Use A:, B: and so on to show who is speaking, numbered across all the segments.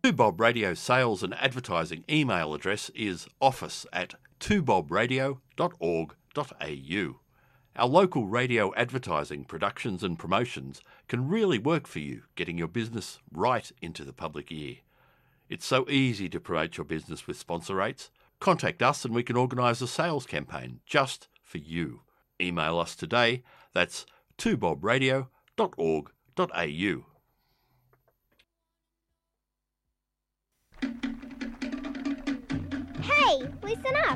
A: 2 Bob Radio sales and advertising email address is office@2bobradio.org.au. Our local radio advertising, productions and promotions can really work for you, getting your business right into the public ear. It's so easy to promote your business with sponsor rates. Contact us and we can organise a sales campaign just for you. Email us today. That's 2bobradio.org.au.
B: Hey, listen up.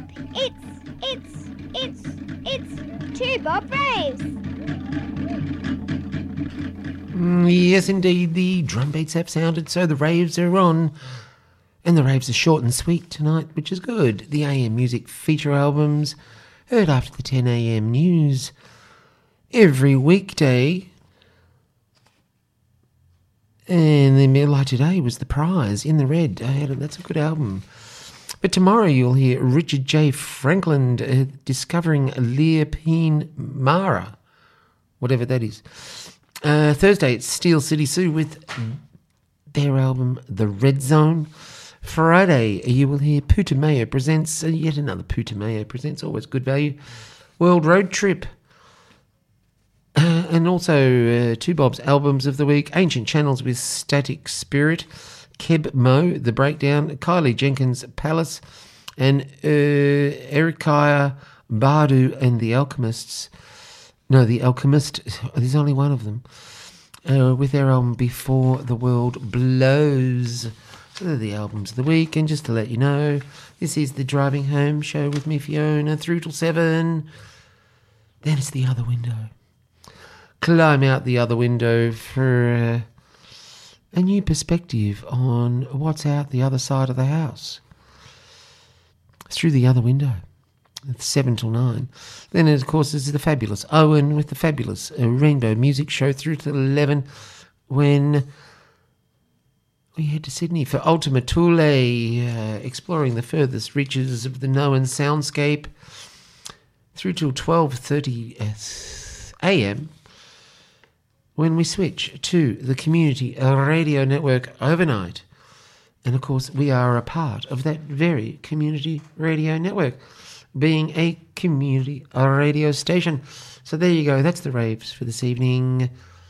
B: It's 2 Bob Braves.
C: Yes, indeed, the drum beats have sounded, so the raves are on. And the raves are short and sweet tonight, which is good. The AM music feature albums, heard after the 10 AM news. Every weekday. And then, like today, was The Prize, In the Red. That's a good album. But tomorrow you'll hear Richard J. Franklin discovering Leopine Mara, whatever that is. Thursday it's Steel City Sue with their album The Red Zone. Friday you will hear Putumayo presents, yet another Putumayo presents, always good value, World Road Trip. And also 2 Bob's albums of the week, Ancient Channels with Static Spirit, Keb Mo, The Breakdown, Kylie Jenkins, Palace, and Erikiah Badu and The Alchemists. No, The Alchemist, there's only one of them, with their album Before the World Blows. So they're the albums of the week. And just to let you know, this is the Driving Home show with me, Fiona, through till 7. Then it's The Other Window. Climb out the other window for a new perspective on what's out the other side of the house. Through the other window. It's 7 till 9. Then, of course, there's the fabulous Owen with the fabulous Rainbow Music Show through till 11 when we head to Sydney for Ultima Thule, exploring the furthest reaches of the known soundscape through till 12:30 a.m. when we switch to the Community Radio Network overnight. And, of course, we are a part of that very Community Radio Network, being a community radio station. So there you go. That's the raves for this evening.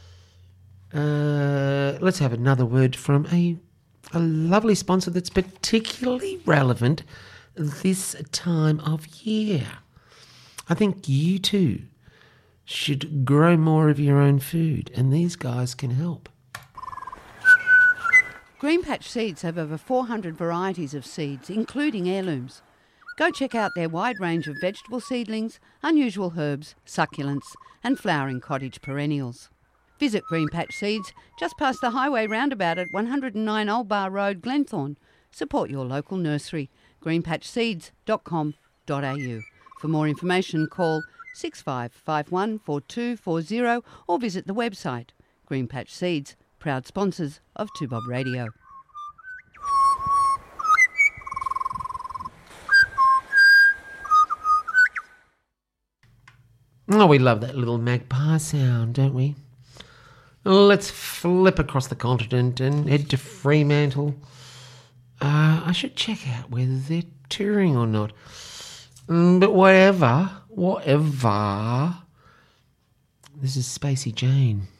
C: Let's have another word from a lovely sponsor that's particularly relevant this time of year. I think you too should grow more of your own food, and these guys can help.
D: Green Patch Seeds have over 400 varieties of seeds, including heirlooms. Go check out their wide range of vegetable seedlings, unusual herbs, succulents and flowering cottage perennials. Visit Green Patch Seeds just past the highway roundabout at 109 Old Bar Road, Glenthorne. Support your local nursery, greenpatchseeds.com.au. For more information, call 6551 4240 or visit the website. Green Patch Seeds, proud sponsors of 2 Bob Radio.
C: Oh, we love that little magpie sound, don't we? Let's flip across the continent and head to Fremantle. I should check out whether they're touring or not. But whatever. This is Spacey Jane.